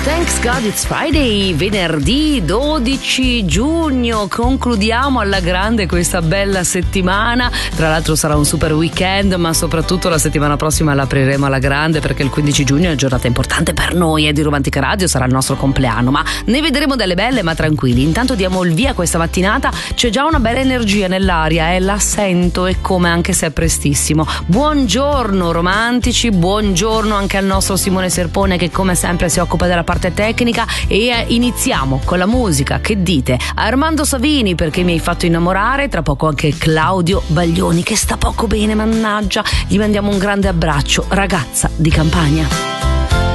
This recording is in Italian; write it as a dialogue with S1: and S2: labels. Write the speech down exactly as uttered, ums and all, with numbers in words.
S1: Thanks God it's Friday, venerdì dodici giugno, concludiamo alla grande questa bella settimana. Tra l'altro sarà un super weekend, ma soprattutto la settimana prossima l'apriremo alla grande, perché il quindici giugno è una giornata importante per noi e di Romantica Radio sarà il nostro compleanno, ma ne vedremo delle belle, ma tranquilli. Intanto diamo il via questa mattinata, c'è già una bella energia nell'aria e eh, la sento, e come, anche se è prestissimo. Buongiorno romantici, buongiorno anche al nostro Simone Serpone, che come sempre si occupa della parte tecnica, e iniziamo con la musica. Che dite? Armando Savini, Perché mi hai fatto innamorare, tra poco anche Claudio Baglioni che sta poco bene, mannaggia, gli mandiamo un grande abbraccio, ragazza di campagna.